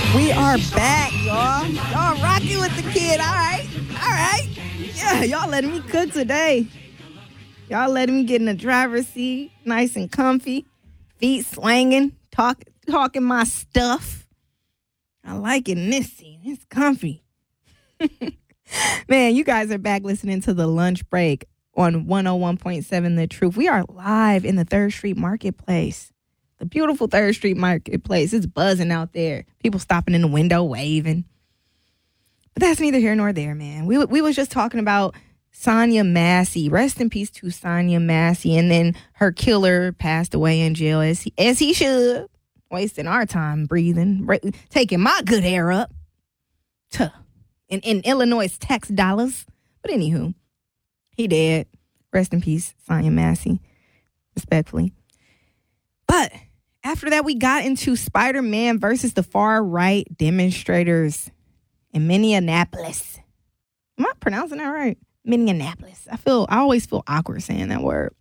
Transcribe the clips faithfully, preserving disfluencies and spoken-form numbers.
We are back, y'all. Y'all rocking with the kid. All right. All right. Yeah, y'all letting me cook today. Y'all letting me get in the driver's seat, nice and comfy, feet swinging, talk, talking my stuff. I like it in this seat. It's comfy. Man, you guys are back listening to The Lunch Break on one oh one point seven The Truth. We are live in the third Street Marketplace. The beautiful third Street Marketplace. It's buzzing out there. People stopping in the window, waving. But that's neither here nor there, man. We we was just talking about Sonya Massey. Rest in peace to Sonya Massey. And then her killer passed away in jail, as he, as he should. Wasting our time breathing, taking my good air up. Tuh. In, in Illinois tax dollars. But anywho, he dead. Rest in peace, Sonya Massey. Respectfully. But after that, we got into Spider-Man versus the far-right demonstrators in Minneapolis. Am I pronouncing that right? Minneapolis. I feel I always feel awkward saying that word.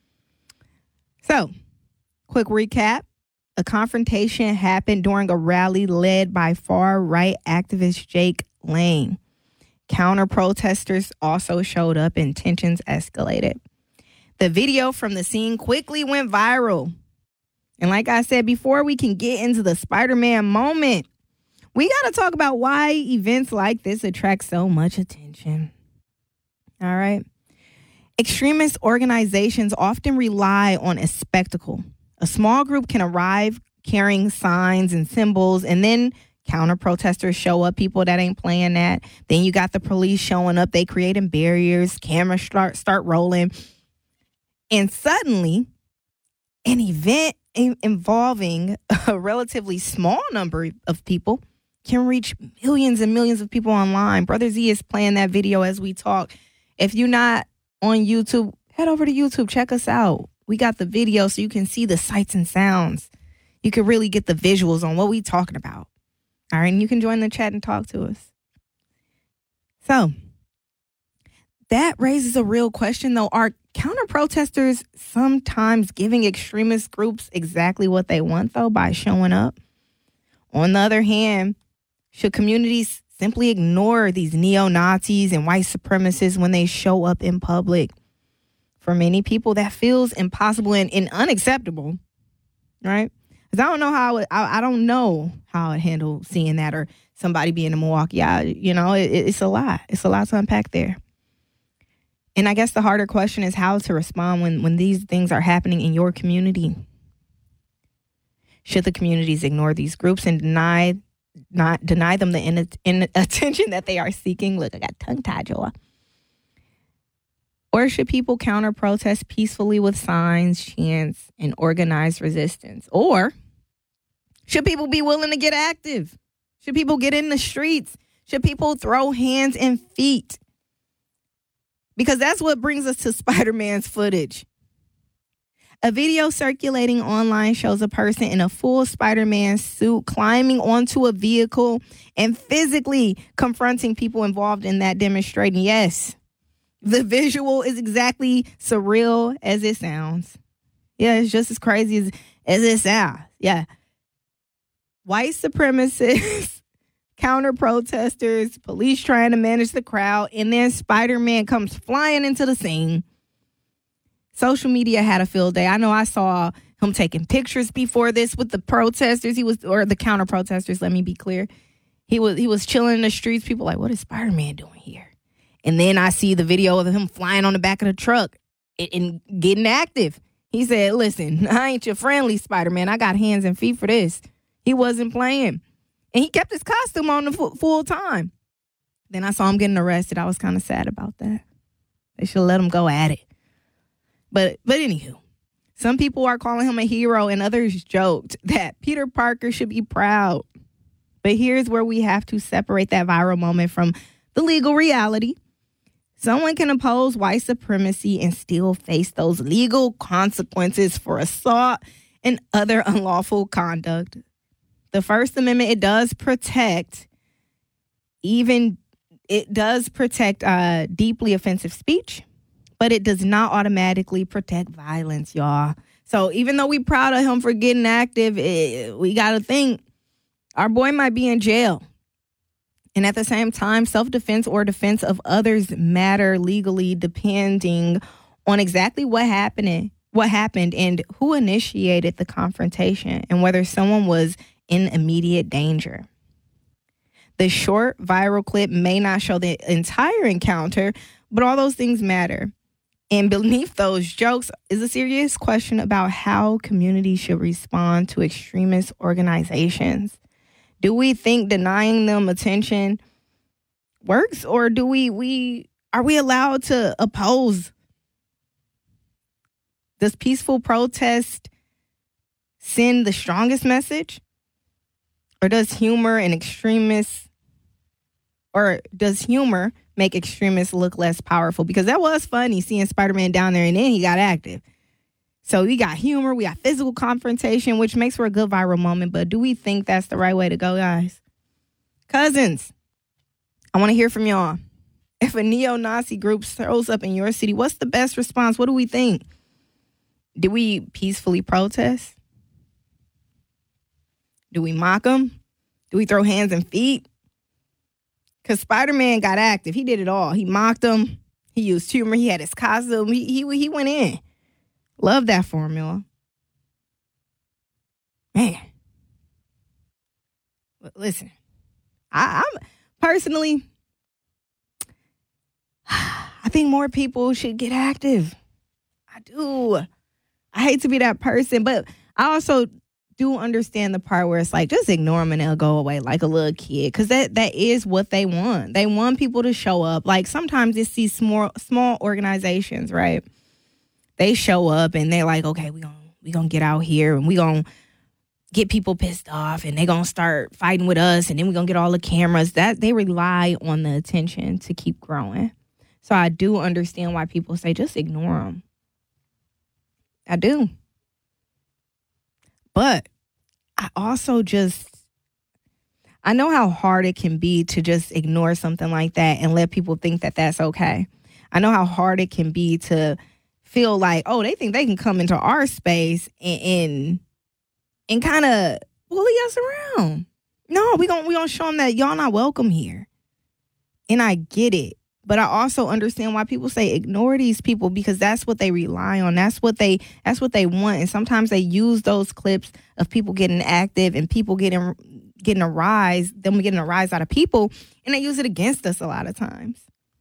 So, quick recap. A confrontation happened during a rally led by far-right activist Jake Lang. Counter-protesters also showed up and tensions escalated. The video from the scene quickly went viral. And like I said before, we can get into the Spider-Man moment. We got to talk about why events like this attract so much attention. All right. Extremist organizations often rely on a spectacle. A small group can arrive carrying signs and symbols, and then counter-protesters show up, people that ain't playing that. Then you got the police showing up. They creating barriers. Cameras start, start rolling. And suddenly, an event in- involving a relatively small number of people can reach millions and millions of people online. Brother Z is playing that video as we talk. If you're not on YouTube, head over to YouTube. Check us out. We got the video so you can see the sights and sounds. You can really get the visuals on what we talking about. All right, and you can join the chat and talk to us. So, that raises a real question, though. Are counter-protesters sometimes giving extremist groups exactly what they want, though, by showing up? On the other hand, should communities simply ignore these neo-Nazis and white supremacists when they show up in public? For many people, that feels impossible and, and unacceptable, right? Because I don't know how I, would, I I don't know how I'd handle seeing that, or somebody being in Milwaukee. I, you know, it, it's a lot. It's a lot to unpack there. And I guess the harder question is how to respond when, when these things are happening in your community. Should the communities ignore these groups and deny not deny them the in, in attention that they are seeking? Look, I got tongue-tied, y'all. Or should people counter-protest peacefully with signs, chants, and organized resistance? Or should people be willing to get active? Should people get in the streets? Should people throw hands and feet? Because that's what brings us to Spider-Man's footage. A video circulating online shows a person in a full Spider-Man suit climbing onto a vehicle and physically confronting people involved in that demonstrating. Yes, the visual is exactly surreal as it sounds. Yeah, it's just as crazy as, as it sounds. Yeah. White supremacists, counter-protesters, police trying to manage the crowd, and then Spider-Man comes flying into the scene. Social media had a field day. I know I saw him taking pictures before this with the protesters. He was, or the counter-protesters, let me be clear. He was he was chilling in the streets. People like, what is Spider-Man doing here? And then I see the video of him flying on the back of the truck and, and getting active. He said, listen, I ain't your friendly Spider-Man. I got hands and feet for this. He wasn't playing. And he kept his costume on the full, full time. Then I saw him getting arrested. I was kind of sad about that. They should let him go at it. But but anywho, some people are calling him a hero and others joked that Peter Parker should be proud. But here's where we have to separate that viral moment from the legal reality. Someone can oppose white supremacy and still face those legal consequences for assault and other unlawful conduct. The First Amendment, it does protect, even, it does protect uh, deeply offensive speech, but it does not automatically protect violence, y'all. So even though we're proud of him for getting active, it, we got to think Our boy might be in jail. And at the same time, self-defense or defense of others matter legally depending on exactly what happened, what happened and who initiated the confrontation and whether someone was in immediate danger. The short viral clip may not show the entire encounter, but all those things matter. And beneath those jokes is a serious question about how communities should respond to extremist organizations. Do we think denying them attention works, or do we we are we allowed to oppose? Does peaceful protest send the strongest message? Or does humor and extremists or does humor make extremists look less powerful? Because that was funny seeing Spider-Man down there and then he got active. So we got humor, we got physical confrontation, which makes for a good viral moment. But do we think that's the right way to go, guys? Cousins, I want to hear from y'all. If a neo-Nazi group throws up in your city, what's the best response? What do we think? Do we peacefully protest? Do we mock them? Do we throw hands and feet? Because Spider-Man got active. He did it all. He mocked them. He used humor. He had his costume. He, he, he went in. Love that formula. Man. Listen, I, I'm personally, I think more people should get active. I do. I hate to be that person, but I also do understand the part where it's like, just ignore them and they'll go away like a little kid. Because that, that is what they want. They want people to show up. Like sometimes it's these small, small organizations, right? They show up and they're like, okay, we're going we gonna get out here and we're going to get people pissed off and they're going to start fighting with us and then we're going to get all the cameras. That they rely on the attention to keep growing. So I do understand why people say just ignore them. I do. But I also just, I know how hard it can be to just ignore something like that and let people think that that's okay. I know how hard it can be to feel like, oh, they think they can come into our space and and, and kind of bully us around. No, we gonna we gonna show them that y'all not welcome here. And I get it. But I also understand why people say ignore these people, because that's what they rely on. That's what they that's what they want. And sometimes they use those clips of people getting active and people getting getting a rise, them getting a rise out of people, and they use it against us a lot of times.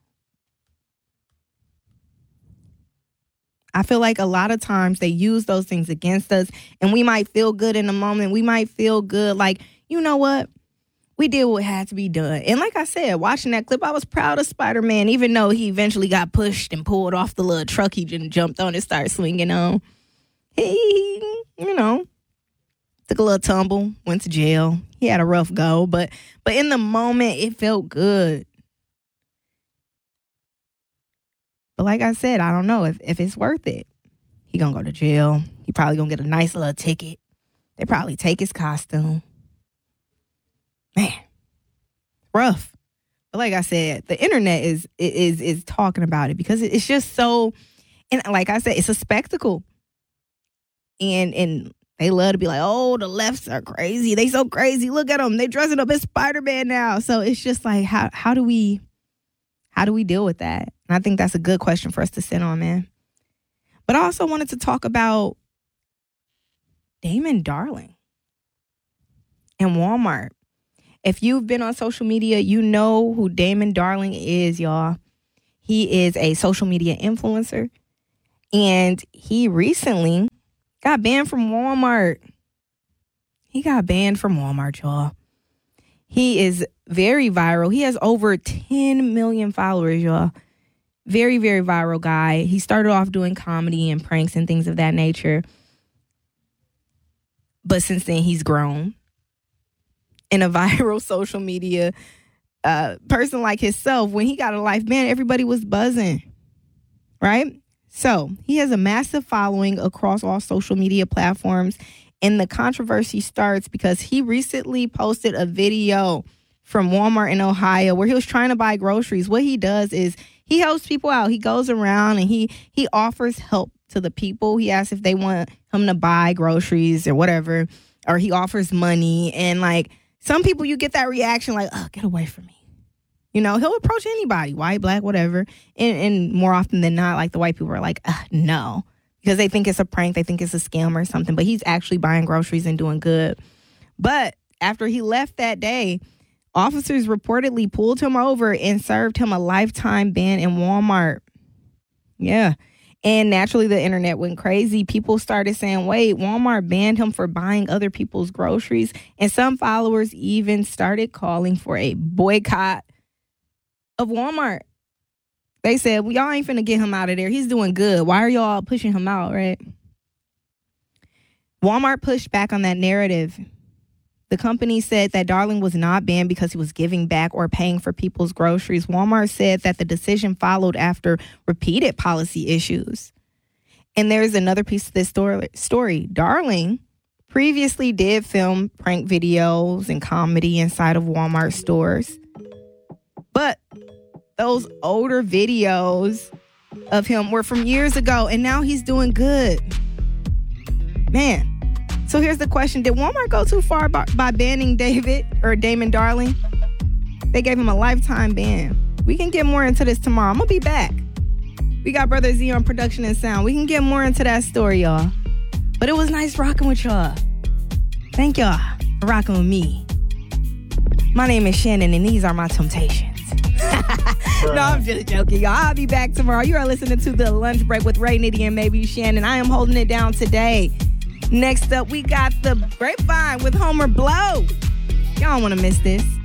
I feel like a lot of times they use those things against us, and we might feel good in the moment. We might feel good like, you know what? We did what had to be done. And like I said, watching that clip, I was proud of Spider-Man, even though he eventually got pushed and pulled off the little truck he just jumped on and started swinging on. He, you know, took a little tumble, went to jail. He had a rough go, but but in the moment, it felt good. But like I said, I don't know if, if it's worth it. He gonna go to jail. He probably gonna get a nice little ticket. They probably take his costume. Man, rough. But like I said, the internet is is is talking about it because it's just so, and like I said, it's a spectacle. And and they love to be like, oh, the lefts are crazy. They so crazy. Look at them. They dressing up as Spider-Man now. So it's just like, how how do we how do we deal with that? And I think that's a good question for us to sit on, man. But I also wanted to talk about Damon Darling and Walmart. If you've been on social media, you know who Damon Darling is, y'all. He is a social media influencer. And he recently got banned from Walmart. He got banned from Walmart, y'all. He is very viral. He has over ten million followers, y'all. Very, very viral guy. He started off doing comedy and pranks and things of that nature. But since then, he's grown. And a viral social media uh, person like himself, when he got a life ban, everybody was buzzing, right? So he has a massive following across all social media platforms. And the controversy starts because he recently posted a video from Walmart in Ohio where he was trying to buy groceries. What he does is he helps people out. He goes around and he he offers help to the people. He asks if they want him to buy groceries or whatever, or he offers money. And like, Some people, you get that reaction like, oh, get away from me. You know, he'll approach anybody, white, black, whatever. And, and more often than not, like the white people are like, uh, no. Because they think it's a prank. They think it's a scam or something. But he's actually buying groceries and doing good. But after he left that day, officers reportedly pulled him over and served him a lifetime ban in Walmart. Yeah. And naturally, the internet went crazy. People started saying, wait, Walmart banned him for buying other people's groceries. And some followers even started calling for a boycott of Walmart. They said, well, y'all ain't finna get him out of there. He's doing good. Why are y'all pushing him out, right? Walmart pushed back on that narrative. The company said that Darling was not banned because he was giving back or paying for people's groceries. Walmart said that the decision followed after repeated policy issues. And there's another piece of this story. Darling previously did film prank videos and comedy inside of Walmart stores. But those older videos of him were from years ago, and now he's doing good. Man. So here's the question. Did Walmart go too far by, by banning David or Damon Darling? They gave him a lifetime ban. We can get more into this tomorrow. I'm going to be back. We got Brother Z on production and sound. We can get more into that story, y'all. But it was nice rocking with y'all. Thank y'all for rocking with me. My name is Shannon, and these are my temptations. No, I'm just joking, y'all. I'll be back tomorrow. You are listening to The Lunch Break with Ray Nitty and maybe Shannon. I am holding it down today. Next up, we got The Grapevine with Homer Blow. Y'all don't want to miss this.